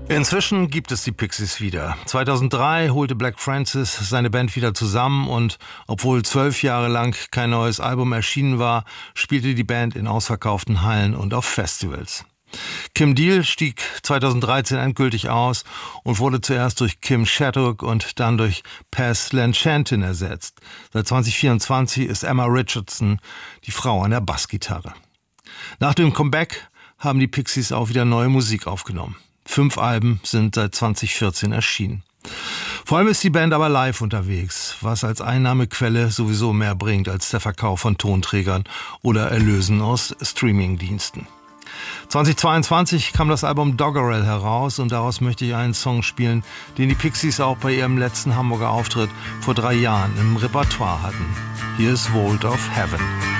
Inzwischen gibt es die Pixies wieder. 2003 holte Black Francis seine Band wieder zusammen und obwohl 12 Jahre lang kein neues Album erschienen war, spielte die Band in ausverkauften Hallen und auf Festivals. Kim Deal stieg 2013 endgültig aus und wurde zuerst durch Kim Shattuck und dann durch Paz Lanchantin ersetzt. Seit 2024 ist Emma Richardson die Frau an der Bassgitarre. Nach dem Comeback haben die Pixies auch wieder neue Musik aufgenommen. 5 Alben sind seit 2014 erschienen. Vor allem ist die Band aber live unterwegs, was als Einnahmequelle sowieso mehr bringt als der Verkauf von Tonträgern oder Erlösen aus Streamingdiensten. 2022 kam das Album Doggerel heraus und daraus möchte ich einen Song spielen, den die Pixies auch bei ihrem letzten Hamburger Auftritt vor 3 Jahren im Repertoire hatten. Hier ist Vault of Heaven.